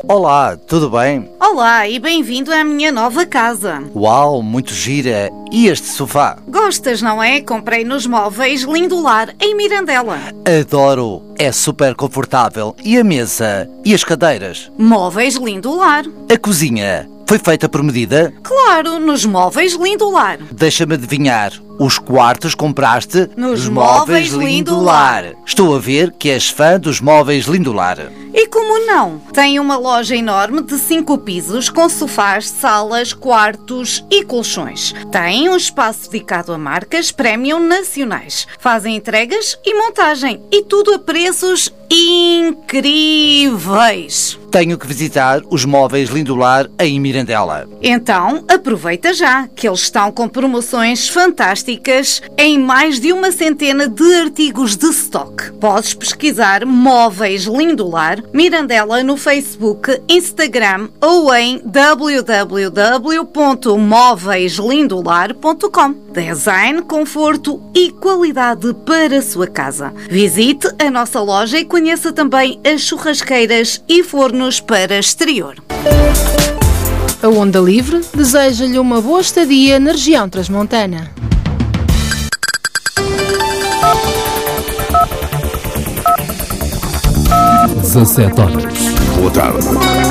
Olá, tudo bem? Olá e bem-vindo à minha nova casa. Uau, muito gira. E este sofá? Gostas, não é? Comprei nos móveis Lindolar, em Mirandela. Adoro. É super confortável. E a mesa? E as cadeiras? Móveis Lindolar. A cozinha? Foi feita por medida? Claro, nos móveis Lindolar. Deixa-me adivinhar. Os quartos compraste nos móveis Lindolar. Estou a ver que és fã dos móveis Lindolar. E como não? Tem uma loja enorme de 5 pisos com sofás, salas, quartos e colchões. Tem um espaço dedicado a marcas premium nacionais. Fazem entregas e montagem. E tudo a preços incríveis. Tenho que visitar os móveis Lindolar em Mirandela. Então, aproveita já, que eles estão com promoções fantásticas em mais de 100 de artigos de stock. Podes pesquisar Móveis Lindolar Mirandela no Facebook, Instagram ou em www.móveislindolar.com. Design, conforto e qualidade para a sua casa. Visite a nossa loja e conheça também as churrasqueiras e fornos para exterior. A Onda Livre deseja-lhe uma boa estadia na região transmontana. às 17 horas. Boa tarde.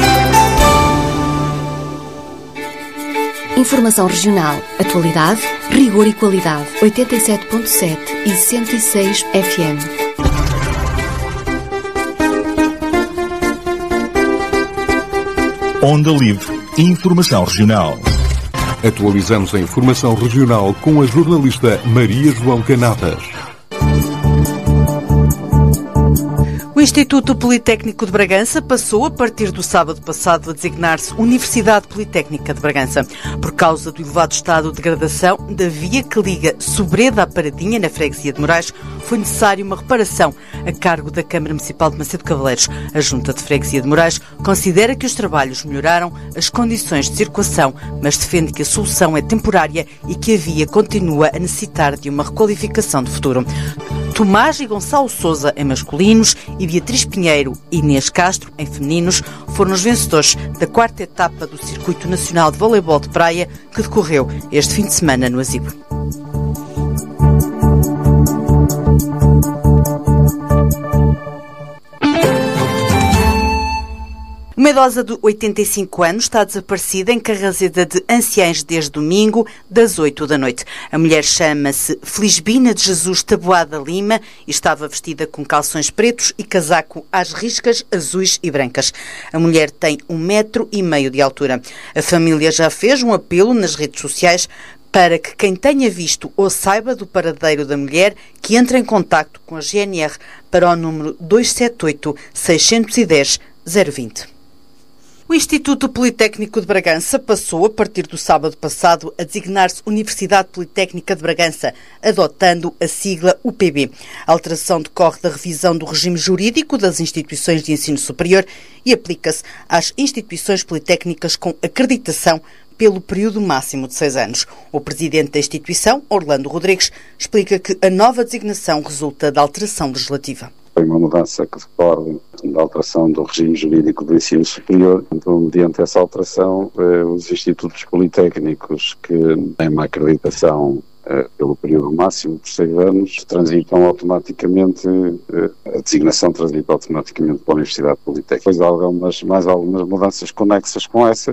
Informação regional, atualidade, rigor e qualidade. 87.7 e 106 FM. Onda Livre. Informação regional. Atualizamos a informação regional com a jornalista Maria João Canatas. O Instituto Politécnico de Bragança passou, a partir do sábado passado, a designar-se Universidade Politécnica de Bragança. Por causa do elevado estado de degradação da via que liga Sobreda à Paradinha, na freguesia de Moraes, foi necessária uma reparação a cargo da Câmara Municipal de Macedo Cavaleiros. A Junta de Freguesia de Moraes considera que os trabalhos melhoraram as condições de circulação, mas defende que a solução é temporária e que a via continua a necessitar de uma requalificação de futuro. Tomás e Gonçalo Sousa em masculinos e Beatriz Pinheiro e Inês Castro em femininos foram os vencedores da 4ª etapa do Circuito Nacional de Voleibol de Praia que decorreu este fim de semana no Azibo. Uma idosa de 85 anos está desaparecida em Carraseda de Anciães desde domingo, das 8 da noite. A mulher chama-se Felisbina de Jesus Taboada Lima e estava vestida com calções pretos e casaco às riscas azuis e brancas. A mulher tem 1,5 metro de altura. A família já fez um apelo nas redes sociais para que quem tenha visto ou saiba do paradeiro da mulher que entre em contacto com a GNR para o número 278 610 020. O Instituto Politécnico de Bragança passou, a partir do sábado passado, a designar-se Universidade Politécnica de Bragança, adotando a sigla UPB. A alteração decorre da revisão do regime jurídico das instituições de ensino superior e aplica-se às instituições politécnicas com acreditação pelo período máximo de 6 anos. O presidente da instituição, Orlando Rodrigues, explica que a nova designação resulta da alteração legislativa. Foi uma mudança que decorre da alteração do regime jurídico do ensino superior. Então, mediante essa alteração, os institutos politécnicos que têm uma acreditação pelo período máximo de 6 anos, transitam automaticamente, a designação transita automaticamente para a Universidade Politécnica. Depois há mais algumas mudanças conexas com essa,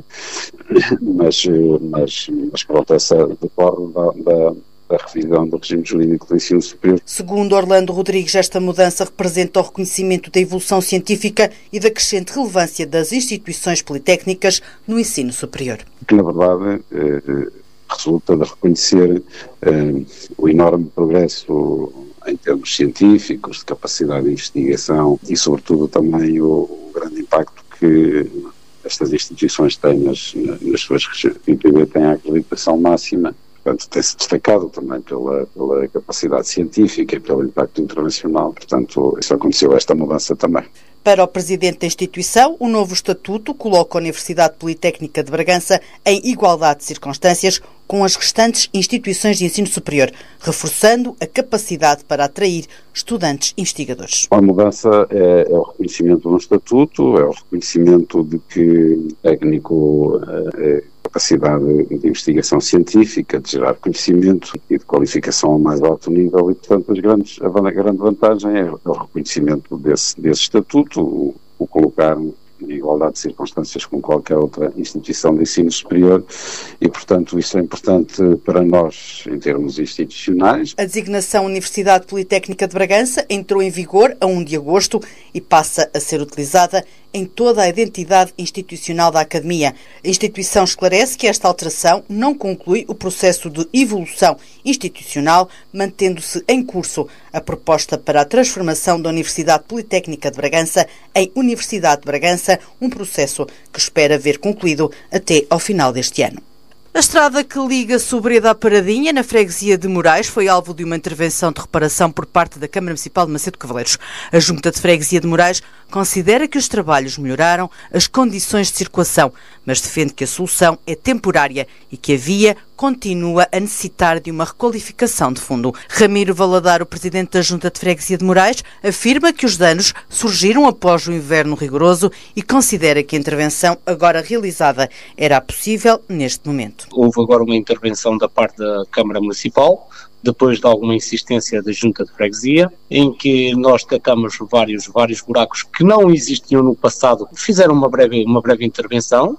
mas pronto, essa decorre da revisão do regime jurídico do ensino superior. Segundo Orlando Rodrigues, esta mudança representa o reconhecimento da evolução científica e da crescente relevância das instituições politécnicas no ensino superior. Que, na verdade, resulta de reconhecer o enorme progresso em termos científicos, de capacidade de investigação e, sobretudo, também o grande impacto que estas instituições têm nas suas regiões. O IPB tem a acreditação máxima. Portanto, tem-se destacado também pela capacidade científica e pelo impacto internacional. Portanto, isso aconteceu, esta mudança também. Para o presidente da instituição, o novo estatuto coloca a Universidade Politécnica de Bragança em igualdade de circunstâncias com as restantes instituições de ensino superior, reforçando a capacidade para atrair estudantes investigadores. A mudança é o reconhecimento de um estatuto, é o reconhecimento de que o técnico capacidade de investigação científica, de gerar conhecimento e de qualificação ao mais alto nível e, portanto, a grande vantagem é o reconhecimento desse estatuto, o colocar em igualdade de circunstâncias com qualquer outra instituição de ensino superior e, portanto, isso é importante para nós em termos institucionais. A designação Universidade Politécnica de Bragança entrou em vigor a 1 de agosto e passa a ser utilizada em toda a identidade institucional da Academia. A instituição esclarece que esta alteração não conclui o processo de evolução institucional, mantendo-se em curso a proposta para a transformação da Universidade Politécnica de Bragança em Universidade de Bragança, um processo que espera ver concluído até ao final deste ano. A estrada que liga Sobreda à Paradinha, na freguesia de Moraes, foi alvo de uma intervenção de reparação por parte da Câmara Municipal de Macedo de Cavaleiros. A Junta de Freguesia de Moraes considera que os trabalhos melhoraram as condições de circulação, mas defende que a solução é temporária e que a via continua a necessitar de uma requalificação de fundo. Ramiro Valadar, o presidente da Junta de Freguesia de Moraes, afirma que os danos surgiram após o inverno rigoroso e considera que a intervenção agora realizada era possível neste momento. Houve agora uma intervenção da parte da Câmara Municipal, depois de alguma insistência da Junta de Freguesia, em que nós detectamos vários buracos que não existiam no passado. Fizeram uma breve intervenção.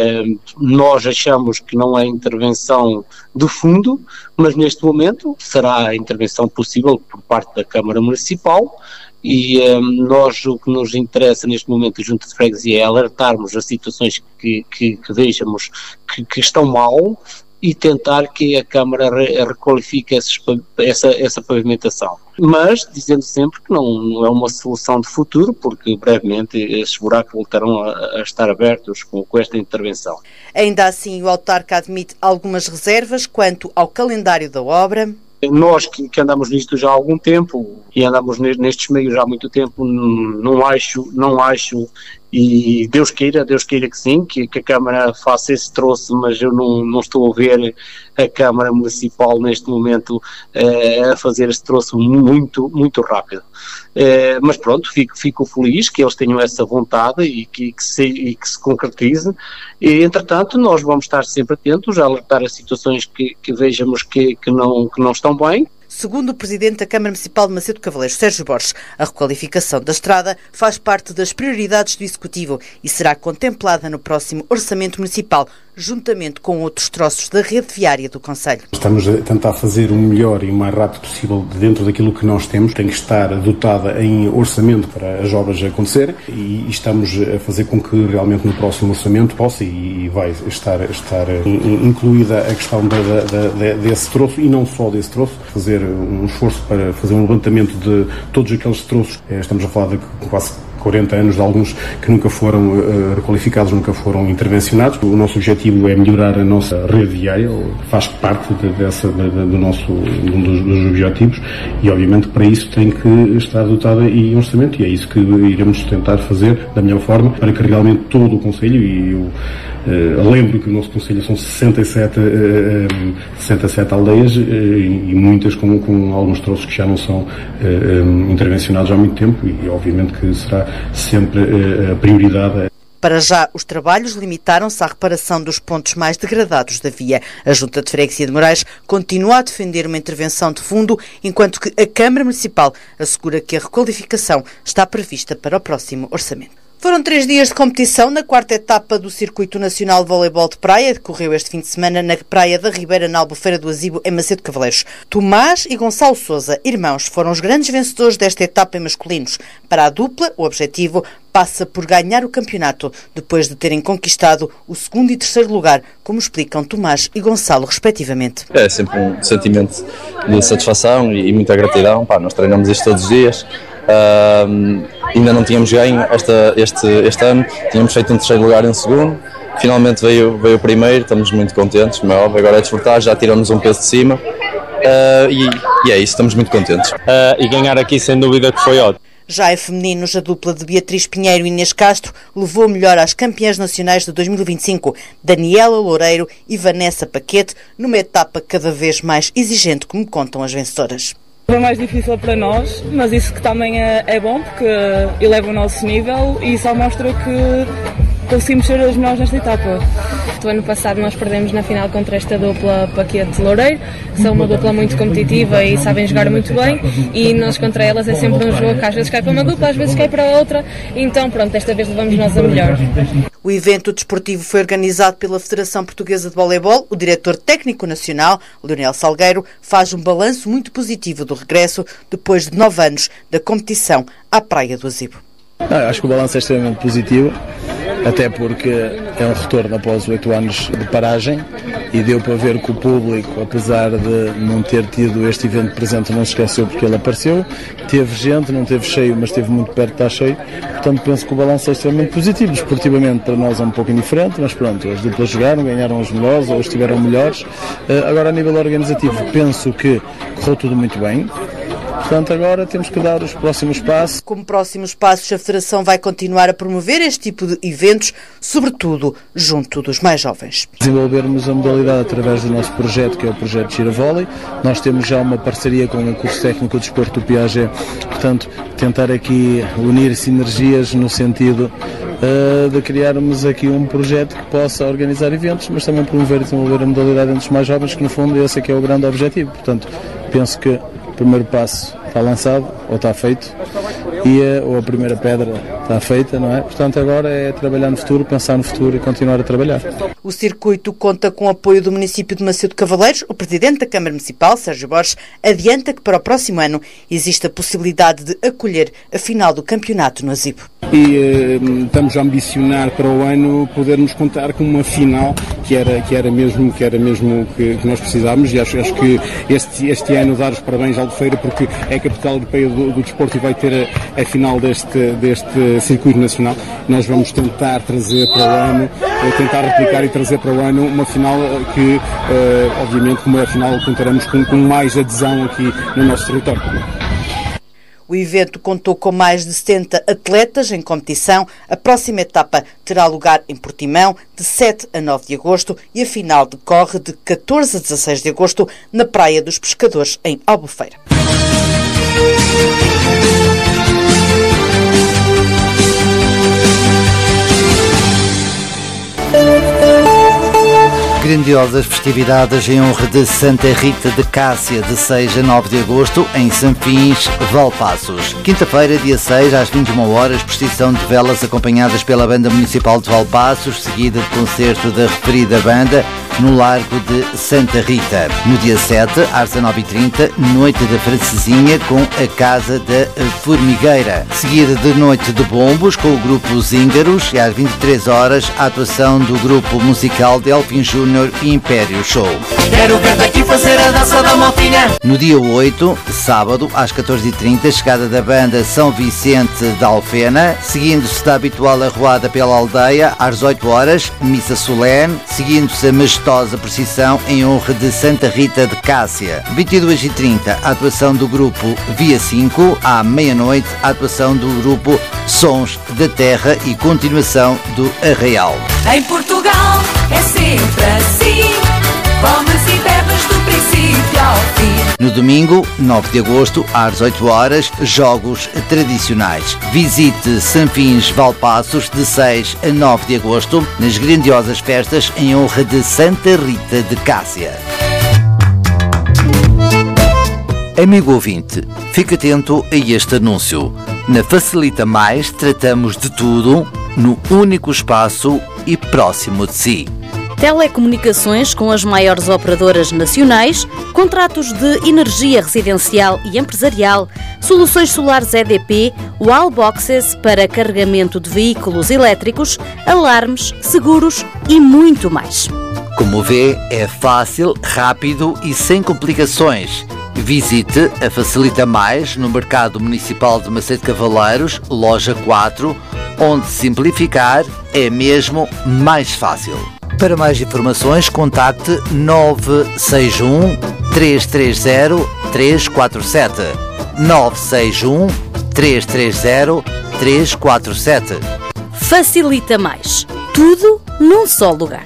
Nós achamos que não é intervenção de fundo, mas neste momento será a intervenção possível por parte da Câmara Municipal. E nós, o que nos interessa neste momento, a Junta de Freguesia, é alertarmos as situações que vejamos que estão mal e tentar que a Câmara requalifique essa pavimentação. Mas dizendo sempre que não é uma solução de futuro, porque brevemente esses buracos voltarão a estar abertos com esta intervenção. Ainda assim, o autarca admite algumas reservas quanto ao calendário da obra. Nós que andamos nisto já há algum tempo e andamos nestes meios já há muito tempo, não acho e Deus queira que sim, que a Câmara faça esse troço, mas eu não estou a ver a Câmara Municipal neste momento a fazer esse troço muito rápido. Mas pronto, fico feliz que eles tenham essa vontade e que se concretize. E, entretanto, nós vamos estar sempre atentos a alertar as situações que vejamos que não estão bem. Segundo o presidente da Câmara Municipal de Macedo de Cavaleiros, Sérgio Borges, a requalificação da estrada faz parte das prioridades do Executivo e será contemplada no próximo Orçamento Municipal, juntamente com outros troços da rede viária do concelho. Estamos a tentar fazer o melhor e o mais rápido possível dentro daquilo que nós temos. Tem que estar dotada em orçamento para as obras acontecerem e estamos a fazer com que realmente no próximo orçamento possa e vai estar incluída a questão desse troço e não só desse troço, fazer um esforço para fazer um levantamento de todos aqueles troços. Estamos a falar de quase 40 anos de alguns que nunca foram requalificados, nunca foram intervencionados. O nosso objetivo é melhorar a nossa rede viária, faz parte dos objetivos e obviamente para isso tem que estar dotada em orçamento e é isso que iremos tentar fazer da melhor forma para que realmente todo o concelho, e eu lembro que o nosso concelho são 67 aldeias e muitas com alguns troços que já não são intervencionados há muito tempo e obviamente que será sempre a prioridade. Para já, os trabalhos limitaram-se à reparação dos pontos mais degradados da via. A Junta de Freguesia de Moraes continua a defender uma intervenção de fundo, enquanto que a Câmara Municipal assegura que a requalificação está prevista para o próximo orçamento. Foram 3 dias de competição na 4ª etapa do Circuito Nacional de Voleibol de Praia, que decorreu este fim de semana na Praia da Ribeira, na Albufeira do Azibo, em Macedo de Cavaleiros. Tomás e Gonçalo Sousa, irmãos, foram os grandes vencedores desta etapa em masculinos. Para a dupla, o objetivo passa por ganhar o campeonato, depois de terem conquistado o 2º e 3º lugar, como explicam Tomás e Gonçalo, respectivamente. É sempre um sentimento de satisfação e muita gratidão. Nós treinamos isto todos os dias. Ainda não tínhamos ganho este ano, tínhamos feito um 3º lugar e um 2º, finalmente veio o primeiro, estamos muito contentes, como é óbvio, agora é desfrutar, já tiramos um peso de cima e é isso, estamos muito contentes. E ganhar aqui sem dúvida que foi ótimo. Já em femininos, a dupla de Beatriz Pinheiro e Inês Castro levou melhor às campeãs nacionais de 2025, Daniela Loureiro e Vanessa Paquete, numa etapa cada vez mais exigente, como contam as vencedoras. Foi mais difícil para nós, mas isso que também é bom, porque eleva o nosso nível e só mostra que conseguimos ser as melhores nesta etapa. O ano passado nós perdemos na final contra esta dupla Paquete-Loureiro, são uma dupla muito competitiva e sabem jogar muito bem, e nós contra elas é sempre um jogo que às vezes cai para uma dupla, às vezes cai para a outra, então pronto, desta vez levamos nós a melhor. O evento desportivo foi organizado pela Federação Portuguesa de Voleibol. O diretor técnico nacional, Leonel Salgueiro, faz um balanço muito positivo do regresso depois de 9 anos da competição à Praia do Azibo. Acho que o balanço é extremamente positivo, até porque é um retorno após 8 anos de paragem e deu para ver que o público, apesar de não ter tido este evento presente, não se esqueceu porque ele apareceu. Teve gente, não teve cheio, mas esteve muito perto de estar cheio. Portanto, penso que o balanço é extremamente positivo. Esportivamente, para nós é um pouco indiferente, mas pronto, as duplas jogaram, ganharam os melhores ou estiveram melhores. Agora, a nível organizativo, penso que correu tudo muito bem. Portanto, agora temos que dar os próximos passos. Como próximos passos, a Federação vai continuar a promover este tipo de eventos, sobretudo junto dos mais jovens. Desenvolvermos a modalidade através do nosso projeto, que é o projeto Giravôlei. Nós temos já uma parceria com o curso técnico de desporto do Piaget. Portanto, tentar aqui unir sinergias no sentido de criarmos aqui um projeto que possa organizar eventos, mas também promover e desenvolver a modalidade entre os mais jovens, que no fundo esse é que é o grande objetivo. Portanto, penso que o primeiro passo está lançado, ou está feito, ou a primeira pedra está feita, não é? Portanto, agora é trabalhar no futuro, pensar no futuro e continuar a trabalhar. O circuito conta com o apoio do município de Macedo Cavaleiros. O presidente da Câmara Municipal, Sérgio Borges, adianta que para o próximo ano existe a possibilidade de acolher a final do campeonato no Azibo. E estamos a ambicionar para o ano podermos contar com uma final que era mesmo que nós precisávamos, e acho que este ano dar os parabéns à Albufeira, porque é a capital europeia do desporto e vai ter a final deste circuito nacional. Nós vamos tentar trazer para o ano, tentar replicar e trazer para o ano uma final que, obviamente, como é a final, contaremos com mais adesão aqui no nosso território. O evento contou com mais de 70 atletas em competição. A próxima etapa terá lugar em Portimão, de 7 a 9 de agosto, e a final decorre de 14 a 16 de agosto na Praia dos Pescadores, em Albufeira. Grandiosas festividades em honra de Santa Rita de Cássia, de 6 a 9 de agosto, em Sanfins, Valpaços. Quinta-feira, dia 6, às 21 horas, procissão de velas acompanhadas pela Banda Municipal de Valpaços, seguida de concerto da referida banda no Largo de Santa Rita. No dia 7, às 19h30, Noite da Francesinha com a Casa da Formigueira. Seguida de Noite de Bombos com o grupo Zíngaros, e às 23 horas, a atuação do grupo musical Delfim Júnior e Império Show. Quero ver daqui fazer a dança da maltinha. No dia 8, sábado, às 14h30, chegada da banda São Vicente da Alfena, seguindo-se da habitual arruada pela aldeia, às 18 horas, missa solene, seguindo-se a majestosa procissão em honra de Santa Rita de Cássia. 22h30, a atuação do grupo Via 5, à meia-noite, a atuação do grupo Sons da Terra e continuação do Arraial. Em Portugal é sempre assim, comes e bebes do princípio ao fim. No domingo, 9 de agosto, às 18 horas, jogos tradicionais. Visite Sanfins Valpaços de 6 a 9 de agosto, nas grandiosas festas em honra de Santa Rita de Cássia. Amigo ouvinte, fique atento a este anúncio. Na Facilita Mais tratamos de tudo no único espaço e próximo de si. Telecomunicações com as maiores operadoras nacionais, contratos de energia residencial e empresarial, soluções solares EDP, wallboxes para carregamento de veículos elétricos, alarmes, seguros e muito mais. Como vê, é fácil, rápido e sem complicações. Visite a Facilita Mais no Mercado Municipal de Macedo Cavaleiros, loja 4, onde simplificar é mesmo mais fácil. Para mais informações, contacte 961 330 347. 961 330 347. Facilita mais. Tudo num só lugar.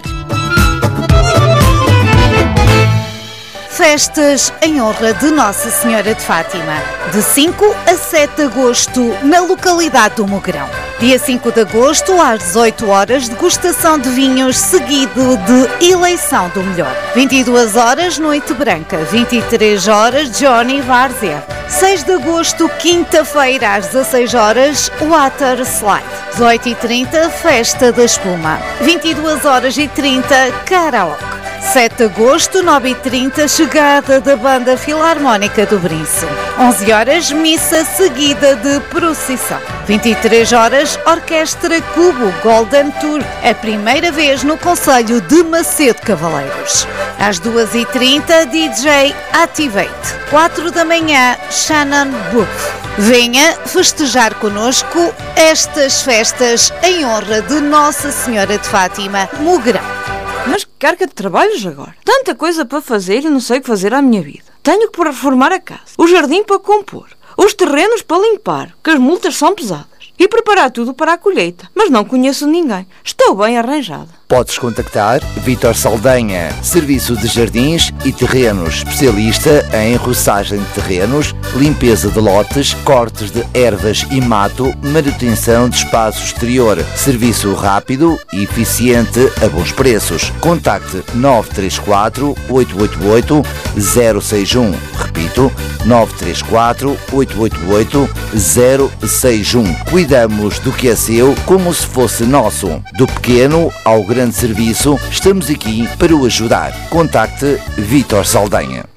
Festas em honra de Nossa Senhora de Fátima, de 5 a 7 de agosto, na localidade do Mugrão. Dia 5 de agosto, às 18 horas, degustação de vinhos, seguido de eleição do melhor. 22 horas, Noite Branca. 23 horas, Johnny Várzea. 6 de agosto, quinta-feira, às 16 horas, Water Slide. 18h30, Festa da Espuma. 22 horas e 30, Karaoke. 7 de agosto, 9h30, chegada da Banda Filarmónica do Brinço. 11 horas, missa seguida de procissão. 23 horas, Orquestra Cubo Golden Tour, a primeira vez no concelho de Macedo Cavaleiros. Às 2h30, DJ Activate. 4 da manhã, Shannon Booth. Venha festejar connosco estas festas em honra de Nossa Senhora de Fátima, Mugrão. Mas que carga de trabalhos agora. Tanta coisa para fazer e não sei o que fazer à minha vida. Tenho que reformar a casa, o jardim para compor, os terrenos para limpar, que as multas são pesadas, e preparar tudo para a colheita. Mas não conheço ninguém. Estou bem arranjada. Podes contactar Vítor Saldanha, Serviço de Jardins e Terrenos, especialista em roçagem de terrenos, limpeza de lotes, cortes de ervas e mato, manutenção de espaço exterior. Serviço rápido e eficiente a bons preços. Contacte 934 888 061. Repito, 934 888 061. Cuidamos do que é seu como se fosse nosso. Do pequeno ao grande serviço, estamos aqui para o ajudar. Contacte Vítor Saldanha.